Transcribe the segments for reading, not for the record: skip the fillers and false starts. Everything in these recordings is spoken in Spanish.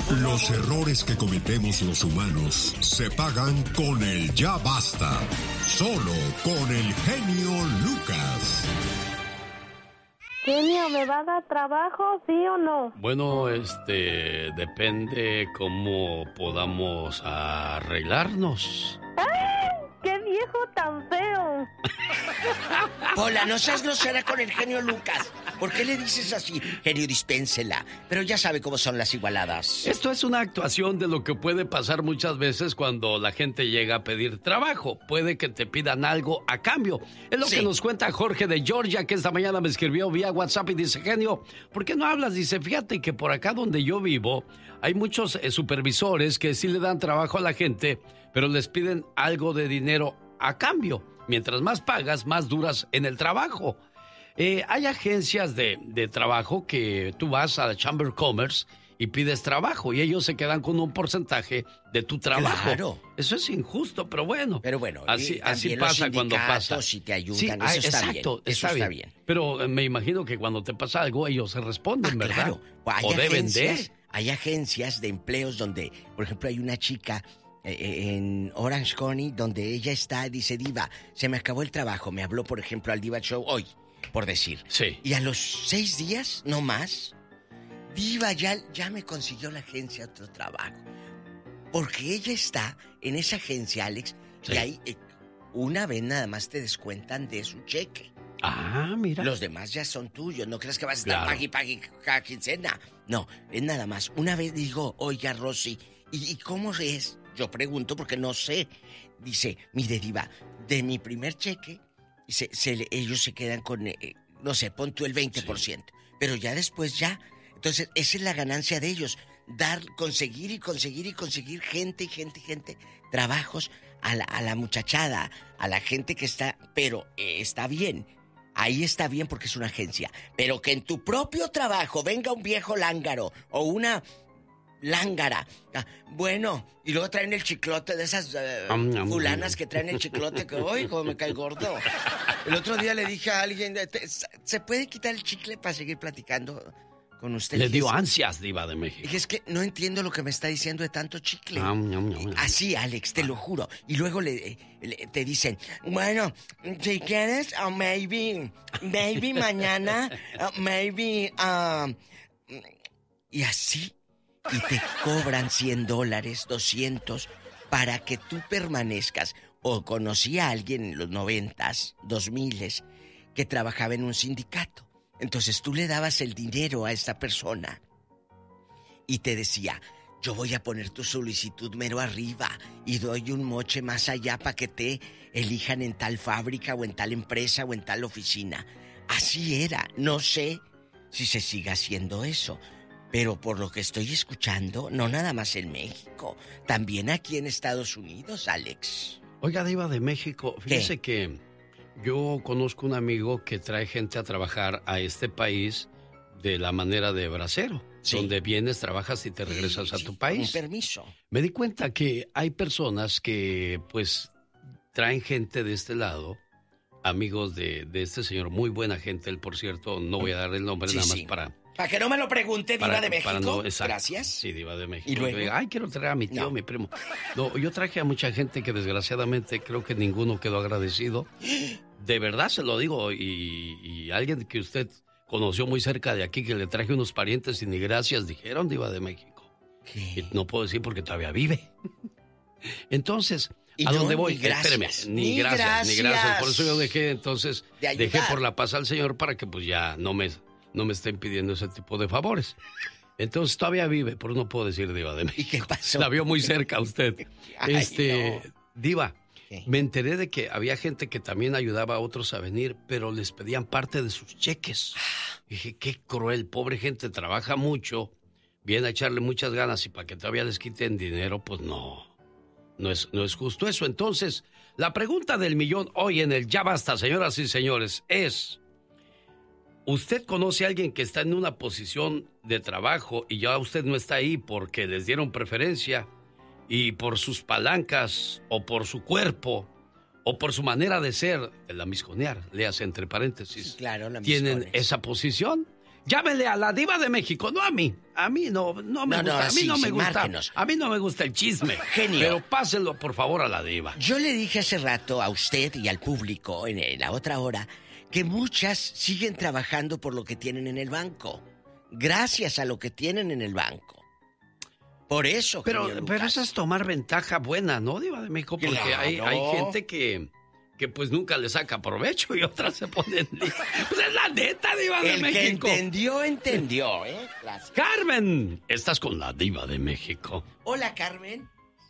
Los errores que cometemos los humanos se pagan con el ya basta. Solo con el genio Lucas. Genio, ¿me va a dar trabajo, sí o no? Bueno, depende cómo podamos arreglarnos. ¡Ay! ¡Qué viejo tan feo! Pola, no seas grosera con el genio Lucas. ¿Por qué le dices así? Genio, dispénsela. Pero ya sabe cómo son las igualadas. Esto es una actuación de lo que puede pasar muchas veces cuando la gente llega a pedir trabajo. Puede que te pidan algo a cambio. Es lo que nos cuenta Jorge de Georgia, que esta mañana me escribió vía WhatsApp y dice, genio, ¿por qué no hablas? Dice, fíjate que por acá donde yo vivo hay muchos supervisores que sí le dan trabajo a la gente, pero les piden algo de dinero a cambio. Mientras más pagas, más duras en el trabajo. Hay agencias de trabajo que tú vas a la Chamber of Commerce y pides trabajo y ellos se quedan con un porcentaje de tu trabajo. Claro. Eso es injusto, pero bueno. Pero bueno, así pasa cuando pasa. Si te ayudan, sí, eso exacto, está bien. Pero me imagino que cuando te pasa algo, ellos se responden, ¿verdad? Claro. O deben de. Hay agencias de empleos donde, por ejemplo, hay una chica en Orange County donde ella dice, Diva, se me acabó el trabajo. Me habló, por ejemplo, al Diva Show hoy, por decir. Sí. Y a los 6 días, no más, Diva ya me consiguió la agencia otro trabajo. Porque ella está en esa agencia, Alex, y ahí una vez nada más te descuentan de su cheque. Ah, mira. Los demás ya son tuyos. No creas que vas a estar pague cada quincena. No, es nada más. Una vez digo, oiga, Rosy, ¿y cómo es? Yo pregunto porque no sé. Dice, mire, Diva, de mi primer cheque, ellos se quedan con, no sé, pon tú el 20%. Sí. Pero ya después ya. Entonces, esa es la ganancia de ellos. Conseguir gente, trabajos a la muchachada, a la gente que está. Pero está bien. Ahí está bien porque es una agencia. Pero que en tu propio trabajo venga un viejo lángaro o una lángara. Bueno, y luego traen el chiclote de esas fulanas que traen el chiclote que, ¡ay, cómo me cae gordo! El otro día le dije a alguien, ¿se puede quitar el chicle para seguir platicando con usted? Le dio ansias, Diva de México. Y es que no entiendo lo que me está diciendo de tanto chicle. Así, Alex, te lo juro. Y luego te dicen, bueno, si quieres, maybe mañana, maybe, y así. Y te cobran $100, 200, para que tú permanezcas. O conocí a alguien en los 90s, 2000s, que trabajaba en un sindicato. Entonces tú le dabas el dinero a esta persona y te decía, yo voy a poner tu solicitud mero arriba y doy un moche más allá para que te elijan en tal fábrica o en tal empresa o en tal oficina. Así era. No sé si se sigue haciendo eso. Pero por lo que estoy escuchando, no nada más en México, también aquí en Estados Unidos, Alex. Oiga, Diva de México, fíjese que yo conozco un amigo que trae gente a trabajar a este país de la manera de bracero, donde vienes, trabajas y te regresas a tu país. Un permiso. Me di cuenta que hay personas que, pues, traen gente de este lado, amigos de este señor, muy buena gente, él, por cierto, no voy a dar el nombre nada más para que no me lo pregunte, Diva de México. No, gracias. Sí, Diva de México. ¿Y luego? Ay, quiero traer a mi tío, mi primo. No, yo traje a mucha gente que desgraciadamente creo que ninguno quedó agradecido. De verdad se lo digo. Y alguien que usted conoció muy cerca de aquí, que le traje unos parientes y ni gracias dijeron, Diva de México. ¿Qué? Y no puedo decir porque todavía vive. Entonces, ¿a dónde voy? Espéreme, ni gracias. Por eso yo dejé por la paz al Señor para que pues ya no me estén pidiendo ese tipo de favores. Entonces todavía vive, pero no puedo decir Diva de México. ¿Y qué pasó? La vio muy cerca usted. Ay, no. Diva, ¿qué? Me enteré de que había gente que también ayudaba a otros a venir, pero les pedían parte de sus cheques. Dije, qué cruel, pobre gente, trabaja mucho, viene a echarle muchas ganas y para que todavía les quiten dinero, pues no es justo eso. Entonces, la pregunta del millón hoy en el Ya Basta, señoras y señores, es: ¿usted conoce a alguien que está en una posición de trabajo y ya usted no está ahí porque les dieron preferencia y por sus palancas o por su cuerpo o por su manera de ser, de la misconear, léase entre paréntesis, sí, claro, la tienen miscones. esa posición? Llámele a la Diva de México, no a mí. A mí no me gusta. A mí no me gusta. Márquenos. A mí no me gusta el chisme. Genio. Pero pásenlo, por favor, a la Diva. Yo le dije hace rato a usted y al público en la otra hora que muchas siguen trabajando por lo que tienen en el banco. Gracias a lo que tienen en el banco. Por eso, Pero eso es tomar ventaja buena, ¿no, Diva de México? Porque claro. hay gente que pues nunca le saca provecho y otras se ponen... Pues es la neta, Diva de México. El que entendió, ¿eh? Gracias. Carmen, estás con la Diva de México. Hola, Carmen.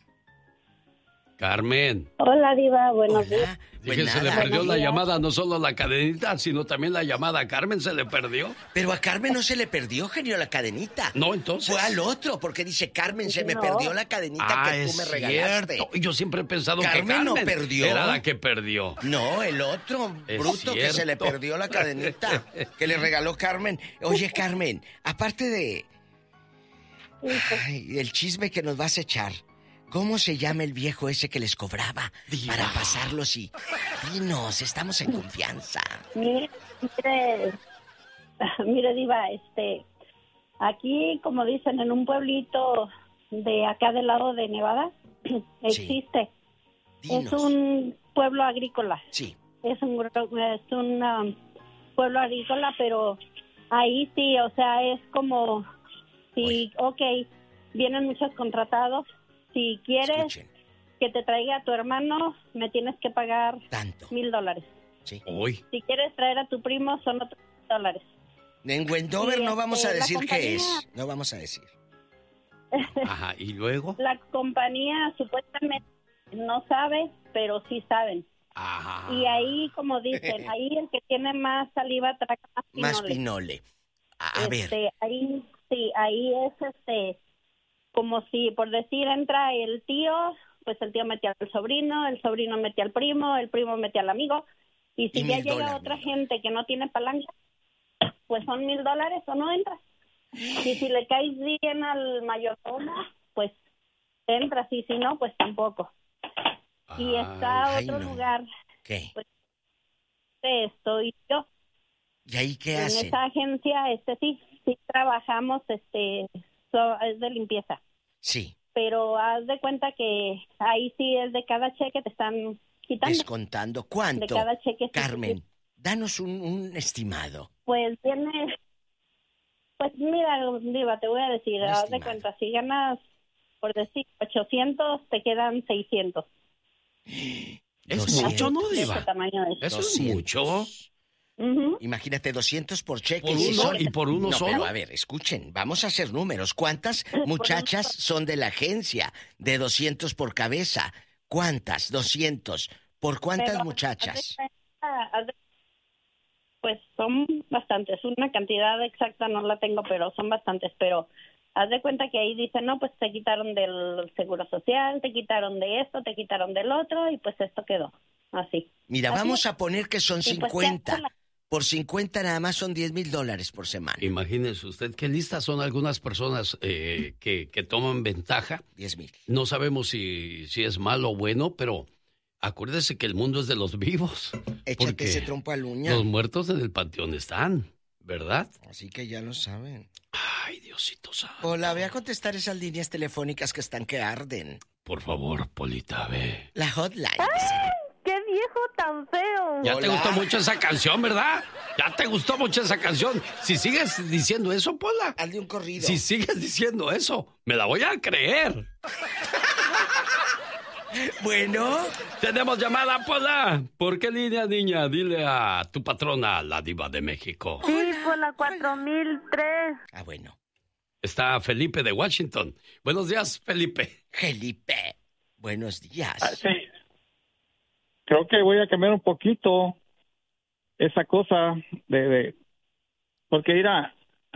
Carmen. Hola, Diva, buenos días. Dije, se le perdió la llamada, no solo la cadenita, sino también la llamada. ¿A Carmen se le perdió? Pero a Carmen no se le perdió, genio, la cadenita. No, entonces. Fue al otro, porque dice, Carmen, se me perdió la cadenita que tú me regalaste. Cierto. Yo siempre he pensado que Carmen no perdió. Era la que perdió. No, el otro bruto que se le perdió la cadenita que le regaló Carmen. Oye, Carmen, aparte de... Ay, el chisme que nos vas a echar... ¿Cómo se llama el viejo ese que les cobraba Diva. para pasarlos y... Dinos, estamos en confianza. Mire, Diva, aquí, como dicen, en un pueblito de acá del lado de Nevada, existe. Dinos. Es un pueblo agrícola. Sí. Es un pueblo agrícola, pero ahí sí, o sea, es como... Sí, ok, vienen muchos contratados. Si quieres que te traiga a tu hermano, me tienes que pagar tanto. $1,000. Sí. Uy. Si quieres traer a tu primo, son otros $1,000. En Wendover no vamos a decir compañía... qué es. No vamos a decir. Ajá, ¿y luego? La compañía supuestamente no sabe, pero sí saben. Ajá. Y ahí, como dicen, ahí el que tiene más saliva traga más pinole. A ver. Ahí sí, ahí es como si, por decir, entra el tío, pues el tío mete al sobrino, el sobrino mete al primo, el primo mete al amigo, y si ya llega otra gente que no tiene palanca, pues son $1,000 o no entras. Y si le caes bien al mayordomo, pues entras, y si no, pues tampoco. Y está otro lugar. ¿Qué? Pues, estoy yo. ¿Y ahí qué en hacen? esa agencia, sí trabajamos, es de limpieza. Sí. Pero haz de cuenta que ahí sí es de cada cheque te están quitando. Descontando. ¿Cuánto? De cada cheque. Carmen, danos un estimado. Pues viene... Pues mira, Diva, te voy a decir, haz de cuenta, si ganas, por decir, 800, te quedan 600. Es mucho, ¿no, Diva? Ese tamaño es. Eso es mucho. Imagínate, 200 por cheque. ¿Por uno? ¿Y por uno solo? Pero a ver, escuchen, vamos a hacer números. ¿Cuántas muchachas son de la agencia de 200 por cabeza? ¿Cuántas? 200. ¿Por cuántas muchachas? Pues son bastantes. Una cantidad exacta no la tengo, pero son bastantes. Pero haz de cuenta que ahí dicen, no, pues te quitaron del Seguro Social, te quitaron de esto, te quitaron del otro, y pues esto quedó así. Mira, así vamos es. a poner que son 50. Pues por 50 nada más son $10,000 por semana. Imagínese usted qué listas son algunas personas que toman ventaja. 10,000. No sabemos si es malo o bueno, pero acuérdese que el mundo es de los vivos. Échate ese trompo al uña. Los muertos en el panteón están, ¿verdad? Así que ya lo saben. Ay, Diosito santo. Hola, ve a contestar esas líneas telefónicas que están que arden. Por favor, Polita, ve. La hotline. ¡Ay! ¡Qué viejo tan feo! Ya te gustó mucho esa canción, ¿verdad? Ya te gustó mucho esa canción. Si sigues diciendo eso, Pola. Hazle un corrido. Si sigues diciendo eso, me la voy a creer. Bueno. Tenemos llamada, Pola. ¿Por qué línea, niña? Dile a tu patrona, la Diva de México. Sí, por la 4003. Ah, bueno. Está Felipe de Washington. Buenos días, Felipe. Felipe, buenos días. Sí. Creo que voy a cambiar un poquito esa cosa porque mira,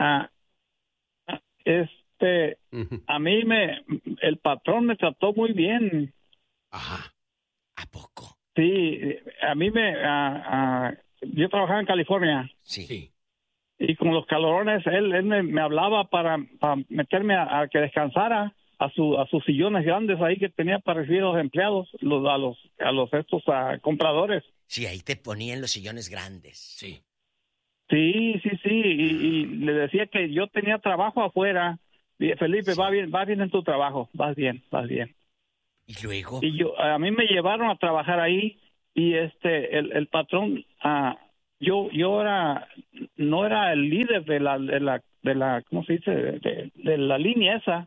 a mí el patrón me trató muy bien. Ajá. ¿A poco? Sí, a mí yo trabajaba en California. Sí. Y con los calorones, él me hablaba para meterme a que descansara a sus sillones grandes ahí que tenía para recibir a los empleados, a los compradores. Sí, ahí te ponían los sillones grandes. Sí. Sí, y le decía que yo tenía trabajo afuera. Dije, Felipe, sí. va bien en tu trabajo, vas bien. ¿Y luego? Y a mí me llevaron a trabajar ahí y el patrón, yo no era el líder de la ¿cómo se dice? De la línea esa.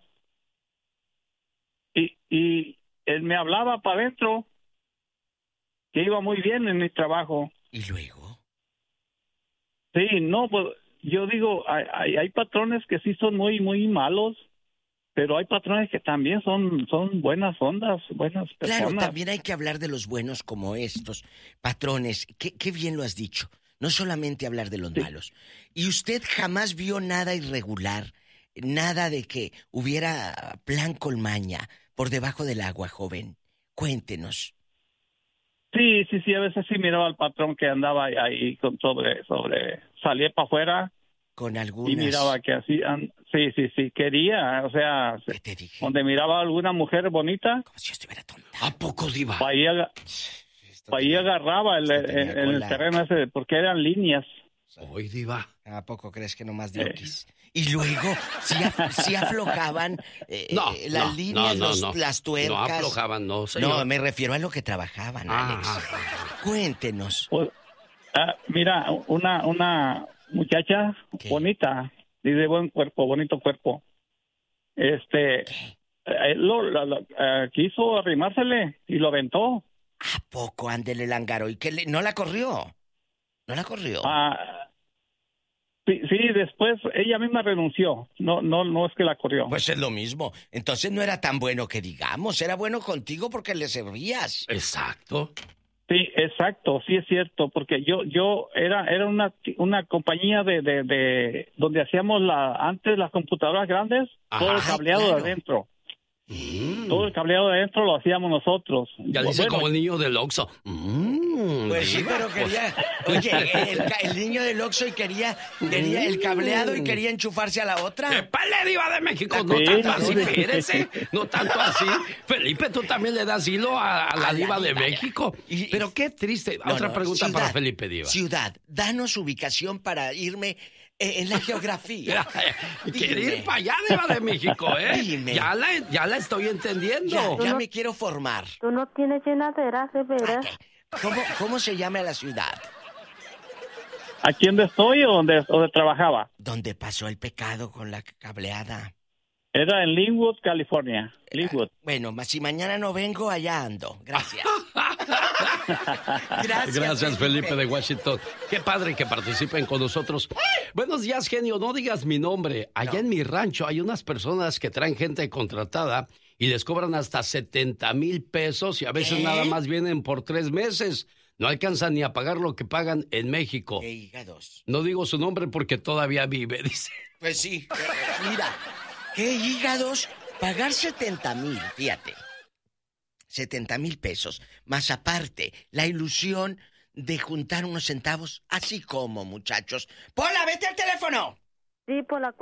Y él me hablaba para adentro que iba muy bien en mi trabajo. ¿Y luego? Sí, no, pues yo digo, hay patrones que sí son muy, muy malos, pero hay patrones que también son buenas ondas, buenas personas. Claro, también hay que hablar de los buenos como estos patrones. Qué bien lo has dicho. No solamente hablar de los malos. ¿Y usted jamás vio nada irregular? Nada de que hubiera plan con maña por debajo del agua, joven. Cuéntenos. Sí, a veces sí miraba al patrón que andaba ahí con sobre salía para afuera con algunas y miraba que así sí quería, o sea, ¿qué te dije? Donde miraba a alguna mujer bonita, como si yo estuviera tonta. ¿A poco, diva? Ahí agarraba en el terreno ese, porque eran líneas. Hoy, diva. ¿A poco crees que nomás de Oquis? Y luego, sí aflojaban las líneas, las tuercas. No aflojaban, no, señor. No, me refiero a lo que trabajaban, Alex. Cuéntenos. Pues, mira, una muchacha bonita, y de bonito cuerpo. Quiso arrimársele y lo aventó. ¿A poco? Ándele el ángaro. ¿Y qué no la corrió? ¿No la corrió? Sí, después ella misma renunció. No es que la corrió. Pues es lo mismo. Entonces no era tan bueno que digamos. Era bueno contigo porque le servías. Exacto. Sí, exacto. Sí es cierto. Porque yo era una compañía de donde hacíamos antes las computadoras grandes. Ajá, todo el cableado de adentro. Todo el cableado de adentro lo hacíamos nosotros. Ya dice como el niño del Oxxo. Pues sí, pero quería... Oye, el niño del Oxxo y quería el cableado y quería enchufarse a la otra. ¡Épale, diva de México! No tanto así, espérese. No tanto así. Felipe, tú también le das hilo a la diva de México. Pero qué triste. Otra pregunta para Felipe, diva. Ciudad, danos ubicación para irme... en la geografía. Quiere ir para allá, diva de México, ¿eh? Dime. Ya la estoy entendiendo. Ya me quiero formar. Tú no tienes llenadera, de veras. ¿Cómo se llama la ciudad? ¿Aquí donde estoy o donde trabajaba? ¿Dónde pasó el pecado con la cableada? Era en Linwood, California. Linwood. Bueno, si mañana no vengo, allá ando. Gracias. Gracias, Felipe de Washington. Qué padre que participen con nosotros. Buenos días, genio. No digas mi nombre. Allá en mi rancho hay unas personas que traen gente contratada y les cobran hasta 70,000 pesos y a veces nada más vienen por 3 meses. No alcanzan ni a pagar lo que pagan en México. ¿Qué hígados? No digo su nombre porque todavía vive, dice. Pues sí. Mira, ¿qué hígados? Pagar 70,000, fíjate. 70,000 pesos. Más aparte, la ilusión de juntar unos centavos, así como, muchachos. ¡Pola, vete al teléfono! Sí, por la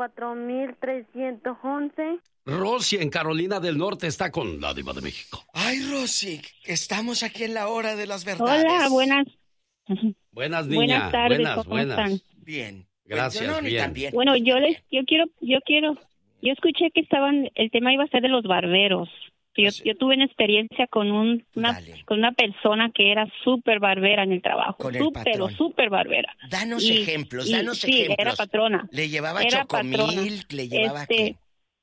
4311. Rosy en Carolina del Norte está con la diva de México. Ay, Rosy, estamos aquí en la hora de las verdades. Hola, buenas. Buenas, niña. Buenas tardes, ¿cómo buenas. están? Bien. Gracias, no, bien. Bien. Bueno, yo escuché que el tema iba a ser de los barberos. Yo tuve una experiencia con una persona que era súper barbera en el trabajo. Súper barbera. Danos ejemplos. Sí, era patrona. ¿Le llevaba chocomil? ¿Le llevaba qué?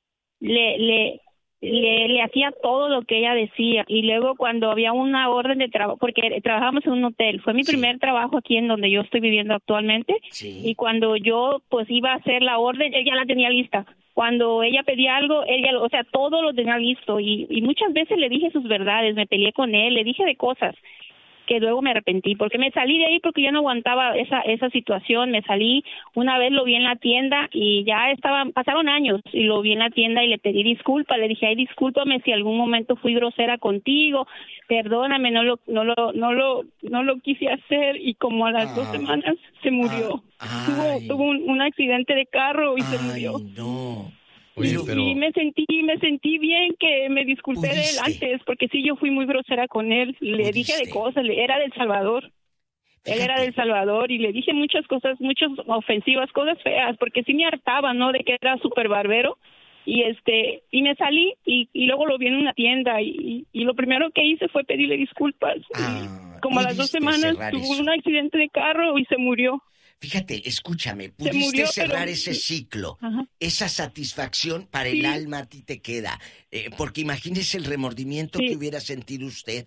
Le hacía todo lo que ella decía. Y luego cuando había una orden de trabajo, porque trabajábamos en un hotel, fue mi primer trabajo aquí en donde yo estoy viviendo actualmente. Sí. Y cuando yo pues iba a hacer la orden, ella la tenía lista. Cuando ella pedía algo, todo lo tenía listo. Y muchas veces le dije sus verdades, me peleé con él, le dije de cosas que luego me arrepentí, porque me salí de ahí porque yo no aguantaba esa situación. Me salí, una vez lo vi en la tienda y pasaron años y lo vi en la tienda y le pedí disculpas, le dije, ay, discúlpame si algún momento fui grosera contigo, perdóname, no lo quise hacer. Y como a las 2 semanas se murió. Tuvo un accidente de carro y se murió. No. Oye, Y me sentí bien que me disculpé de él antes, porque sí, yo fui muy grosera con él, le dije de cosas, era de El Salvador. Él era de El Salvador y le dije muchas cosas, muchas ofensivas, cosas feas, porque sí me hartaba, ¿no? De que era súper barbero. Y me salí y luego lo vi en una tienda y lo primero que hice fue pedirle disculpas. Como a las 2 semanas tuvo un accidente de carro y se murió. Fíjate, escúchame, pudiste cerrar ese ciclo. Ajá. Esa satisfacción para el alma a ti te queda. Porque imagínese el remordimiento que hubiera sentido usted.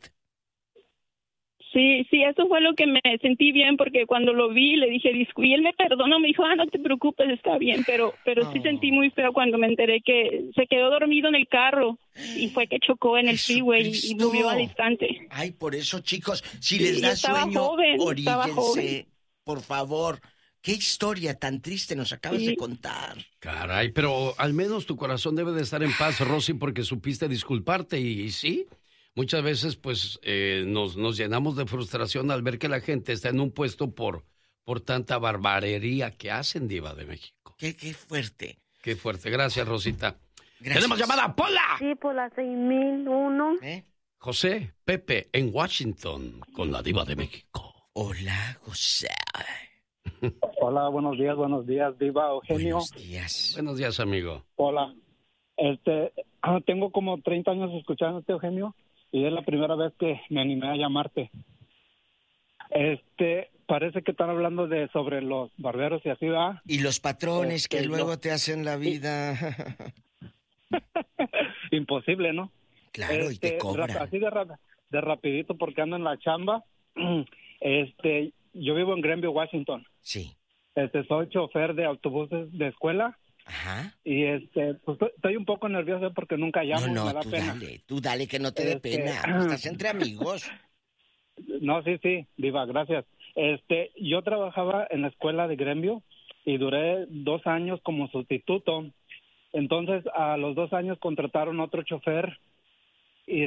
Sí, eso fue lo que me sentí bien, porque cuando lo vi le dije y él me perdonó, me dijo, no te preocupes, está bien, pero sí sentí muy feo cuando me enteré que se quedó dormido en el carro y fue que chocó en el freeway y murió al instante. Ay, por eso, chicos, si les da sueño, oríllense, por favor. ¿Qué historia tan triste nos acabas de contar? Caray, pero al menos tu corazón debe de estar en paz, Rosy, porque supiste disculparte y sí. Muchas veces, pues, nos llenamos de frustración al ver que la gente está en un puesto por tanta barbarería que hacen, Diva de México. Qué fuerte. Qué fuerte. Gracias, Rosita. Gracias. ¡Tenemos llamada, Pola! Sí, por la 6001. José, Pepe, en Washington, con la Diva de México. Hola, José. Hola, buenos días, Diva, Eugenio. Buenos días, amigo. Hola. Tengo como 30 años escuchándote, Eugenio. Y es la primera vez que me animé a llamarte. Parece que están hablando sobre los barberos y así, ¿verdad? Y los patrones que luego te hacen la vida. Imposible, ¿no? Claro, y te cobran. Así de rapidito, porque ando en la chamba. Yo vivo en Greenville, Washington. Sí. Soy chofer de autobuses de escuela. Ajá. Y pues estoy un poco nervioso porque nunca llamo, no, me da pena. Tú dale que no te dé pena. Estás entre amigos. No, sí, Diva, gracias. Yo trabajaba en la escuela de Greenville y duré 2 años como sustituto. Entonces, a los 2 años contrataron otro chofer y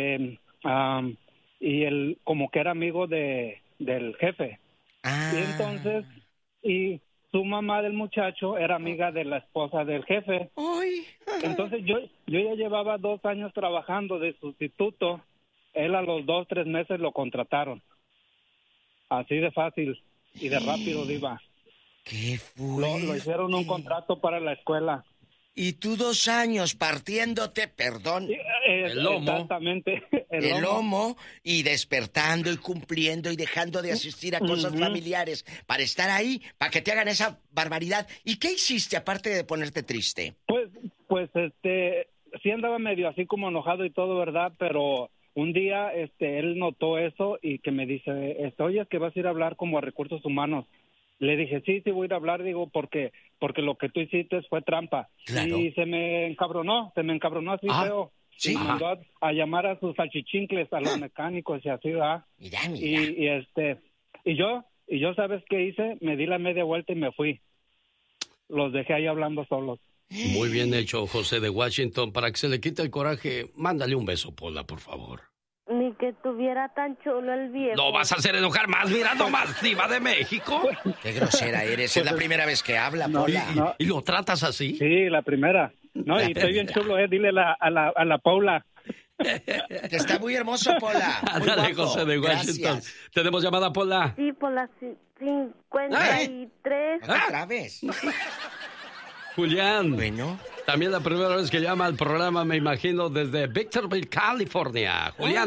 él como que era amigo del jefe. Y entonces, su mamá del muchacho era amiga de la esposa del jefe. ¡Ay! Entonces yo ya llevaba 2 años trabajando de sustituto. Él a los 2-3 meses lo contrataron. Así de fácil y de rápido, Diva. ¡Qué fuerte! Lo hicieron un contrato para la escuela. Y tú 2 años partiéndote, perdón, el lomo. Exactamente. El lomo y despertando y cumpliendo y dejando de asistir a cosas familiares para estar ahí, para que te hagan esa barbaridad. ¿Y qué hiciste aparte de ponerte triste? Pues sí andaba medio así como enojado y todo, ¿verdad? Pero un día él notó eso y que me dice, oye, es que vas a ir a hablar como a Recursos Humanos. Le dije, sí, voy a ir a hablar, digo, porque lo que tú hiciste fue trampa. Claro. Y se me encabronó así feo. Sí. Y mandó a llamar a sus salchichincles, a los mecánicos y así, ¿verdad? Mira. Y yo, ¿sabes qué hice? Me di la media vuelta y me fui. Los dejé ahí hablando solos. Muy bien hecho, José de Washington. Para que se le quite el coraje, mándale un beso, Pola, por favor. Ni que tuviera tan chulo el viejo. No vas a hacer enojar más, mira nomás, Diva de México. Qué grosera eres, es la primera vez que habla, Pola. ¿Y lo tratas así? Sí, la primera. No, y estoy bien chulo, dile a la Paula. Que está muy hermoso, Pola. Ándale, José de Washington. Gracias. ¿Tenemos llamada, Pola? Sí, por las 53. ¿Otra vez? Julián. Bueno. También la primera vez que llama al programa, me imagino, desde Victorville, California. Julián.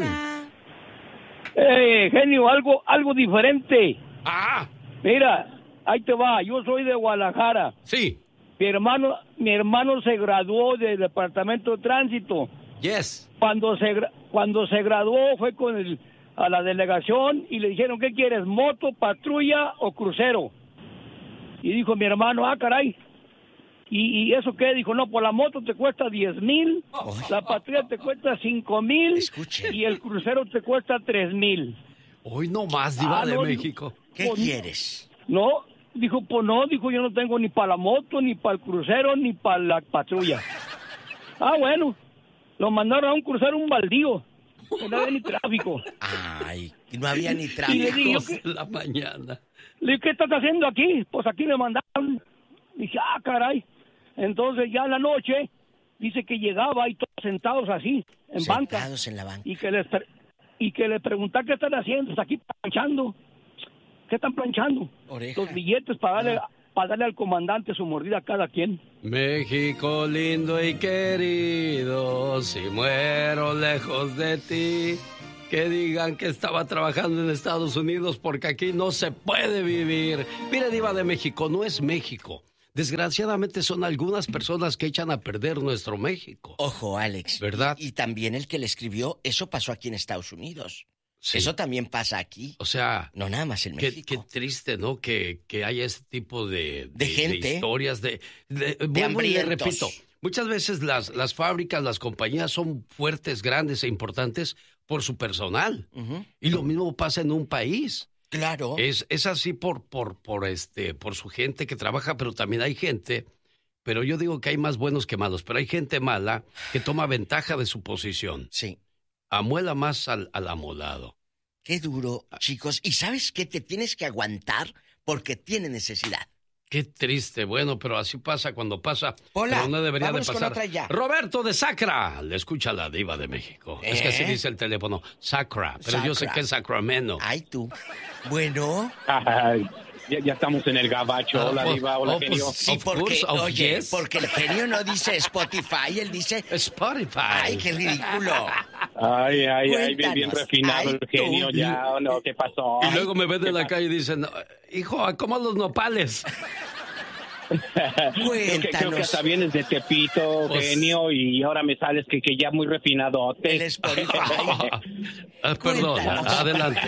Genio, algo diferente. Mira, ahí te va. Yo soy de Guadalajara. Sí. Mi hermano se graduó del departamento de tránsito. Yes. Cuando se graduó fue a la delegación y le dijeron, ¿qué quieres? ¿Moto, patrulla o crucero? Y dijo mi hermano, caray. ¿Y eso qué? Dijo, no, pues la moto te cuesta 10,000, la patrulla te cuesta 5,000 y el crucero te cuesta 3,000. Hoy no más, Diva de México. ¿Qué quieres? No, dijo, yo no tengo ni para la moto, ni para el crucero, ni para la patrulla. Bueno, lo mandaron a un crucero, un baldío. No había ni tráfico. Ay, no había ni tráfico. Y le dije, la mañana. Le dije, ¿qué estás haciendo aquí? Pues aquí me mandaron. Dije, caray. Entonces ya en la noche, dice que llegaba y todos sentados así, en banca. Sentados en la banca. Y que le preguntaba qué están haciendo, pues aquí planchando. ¿Qué están planchando? Oreja. Los billetes para darle al comandante su mordida a cada quien. México lindo y querido, si muero lejos de ti, que digan que estaba trabajando en Estados Unidos porque aquí no se puede vivir. Mire, Diva de México, no es México. Desgraciadamente son algunas personas que echan a perder nuestro México. Ojo, Alex. ¿Verdad? Y también el que le escribió, eso pasó aquí en Estados Unidos. Sí. Eso también pasa aquí. O sea, no nada más en México. Qué triste, ¿no? Que haya ese tipo de gente, de historias, de hambrientos. Le repito, muchas veces las fábricas, las compañías son fuertes, grandes e importantes por su personal. Uh-huh. Y lo mismo pasa en un país. Claro. Es así por su gente que trabaja, pero también hay gente, pero yo digo que hay más buenos que malos, pero hay gente mala que toma ventaja de su posición. Sí. Amuela más al amolado. Qué duro, chicos. ¿Y sabes qué? Te tienes que aguantar porque tiene necesidad. Qué triste, bueno, pero así pasa cuando pasa. Hola, pero no debería de pasar. Con otra ya. Roberto de Sacra, le escucha la Diva de México. Es que así dice el teléfono, Sacra, pero yo sé que es Sacramento. Ay, tú. Bueno. Ya estamos en el gabacho. Hola, Diva, hola, genio. Pues, sí, porque el genio no dice Spotify, él dice Spotify. Ay, qué ridículo. Ay, bien refinado el genio, ya, ¿o no? ¿Qué pasó? Y luego me ven de la calle y dicen, hijo, ¿cómo los nopales? Creo que hasta vienes de Tepito, genio, y ahora me sales que ya muy refinado. El Spotify. Perdón, adelante.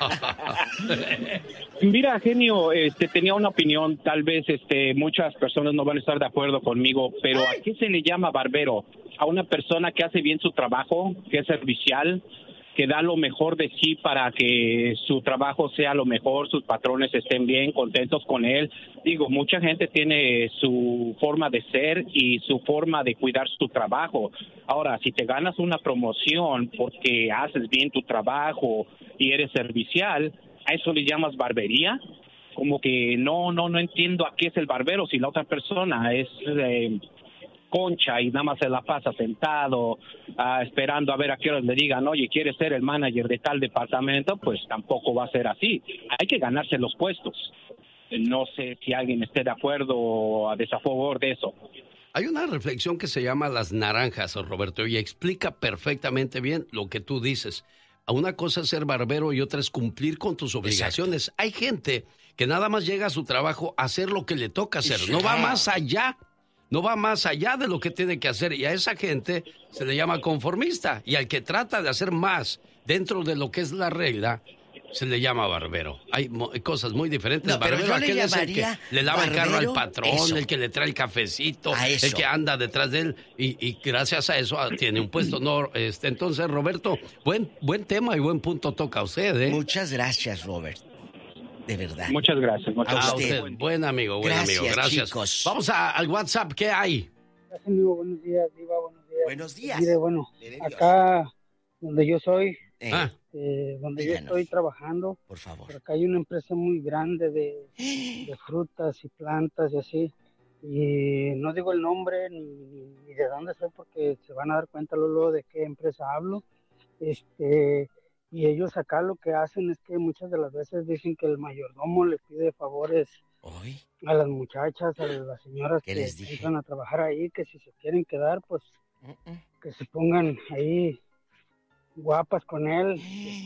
Mira, genio, tenía una opinión, tal vez muchas personas no van a estar de acuerdo conmigo, pero ¿a qué se le llama barbero? A una persona que hace bien su trabajo, que es servicial, que da lo mejor de sí para que su trabajo sea lo mejor, sus patrones estén bien, contentos con él. Digo, mucha gente tiene su forma de ser y su forma de cuidar su trabajo. Ahora, si te ganas una promoción porque haces bien tu trabajo y eres servicial, ¿a eso le llamas barbería? Como que no entiendo a qué es el barbero si la otra persona es concha y nada más se la pasa sentado esperando a ver a qué hora le digan, oye, ¿quieres ser el manager de tal departamento? Pues tampoco va a ser así. Hay que ganarse los puestos. No sé si alguien esté de acuerdo o a desafavor de eso. Hay una reflexión que se llama Las Naranjas, Roberto, y explica perfectamente bien lo que tú dices. Una cosa es ser barbero y otra es cumplir con tus obligaciones. Exacto. Hay gente que nada más llega a su trabajo a hacer lo que le toca hacer, no va más allá. No va más allá de lo que tiene que hacer, y a esa gente se le llama conformista, y al que trata de hacer más dentro de lo que es la regla se le llama barbero. Hay cosas muy diferentes. No, barbero, aquel es el que le lava el carro al patrón, eso. El que le trae el cafecito, el que anda detrás de él, y gracias a eso tiene un puesto. No, entonces, Roberto, buen tema y buen punto toca a usted, ¿eh? Muchas gracias, Robert. De verdad. Muchas gracias. A usted. Buen amigo, gracias. Chicos. Vamos al WhatsApp, ¿qué hay? Gracias, amigo. Buenos días, Diva. Buenos días. Mire, bueno, acá donde yo soy, donde yo estoy trabajando, por favor. Acá hay una empresa muy grande de frutas y plantas y así. Y no digo el nombre ni de dónde soy porque se van a dar cuenta luego de qué empresa hablo. Y ellos acá lo que hacen es que muchas de las veces dicen que el mayordomo le pide favores a las muchachas, a las señoras que entran a trabajar ahí, que si se quieren quedar, pues que se pongan ahí guapas con él.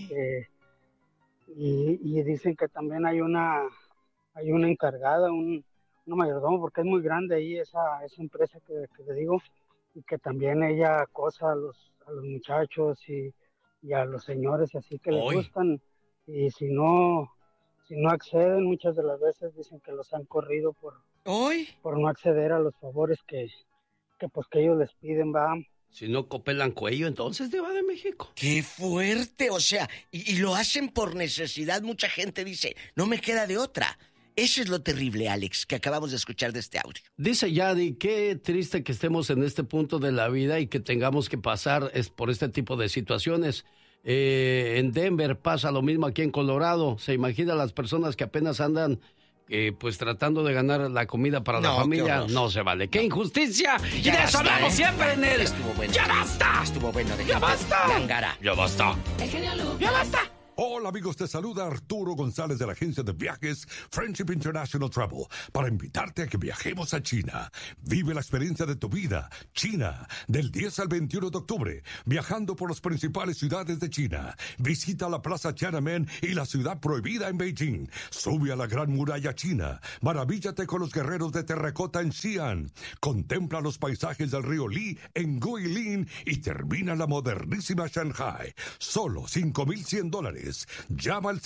Y dicen que también hay una encargada, una mayordomo, porque es muy grande ahí esa empresa que le digo, y que también ella acosa a los muchachos y a los señores así que les gustan, y si no acceden, muchas de las veces dicen que los han corrido por no acceder a los favores que ellos les piden, va. Si no copelan cuello, entonces Diva de México. ¡Qué fuerte! O sea, y lo hacen por necesidad. Mucha gente dice, no me queda de otra. Eso es lo terrible, Alex, que acabamos de escuchar de este audio. Dice Yadi, qué triste que estemos en este punto de la vida y que tengamos que pasar por este tipo de situaciones. En Denver pasa lo mismo aquí en Colorado. Se imagina las personas que apenas andan pues tratando de ganar la comida para la familia. No se vale. ¡Qué injusticia! Y de eso hablamos siempre en él. Estuvo bueno. ¡Ya basta! Estuvo bueno. ¡Ya basta! Langara. ¡Ya basta! El genio Lucas. ¡Ya basta! Hola amigos, te saluda Arturo González de la agencia de viajes Friendship International Travel para invitarte a que viajemos a China. Vive la experiencia de tu vida, China, del 10 al 21 de octubre, viajando por las principales ciudades de China. Visita la Plaza Tiananmen y la Ciudad Prohibida en Beijing. Sube a la Gran Muralla China. Maravíllate con los guerreros de terracota en Xi'an. Contempla los paisajes del río Li en Guilin y termina la modernísima Shanghai. Solo $5,100. Llama al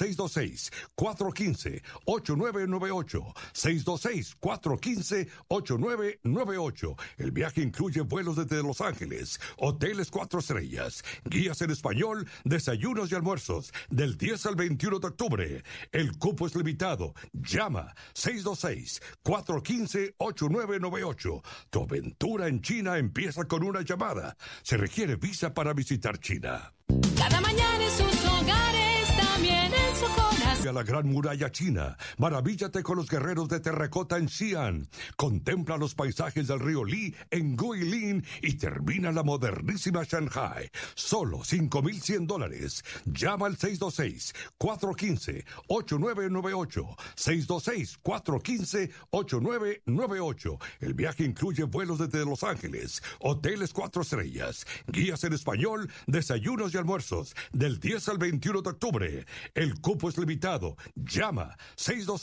626-415-8998. 626-415-8998. El viaje incluye vuelos desde Los Ángeles, hoteles 4 estrellas, guías en español, desayunos y almuerzos, del 10 al 21 de octubre. El cupo es limitado. Llama 626-415-8998. Tu aventura en China empieza con una llamada. Se requiere visa para visitar China. Cada mañana en sus hogares, también en su corazón. A la Gran Muralla China. Maravíllate con los guerreros de terracota en Xi'an. Contempla los paisajes del río Li en Guilin y termina la modernísima Shanghai. Solo $5,100. Llama al 626-415-8998. 626-415-8998. El viaje incluye vuelos desde Los Ángeles, hoteles 4 estrellas, guías en español, desayunos y almuerzos, del 10 al 21 de octubre. El cupo es limitado. Llama 626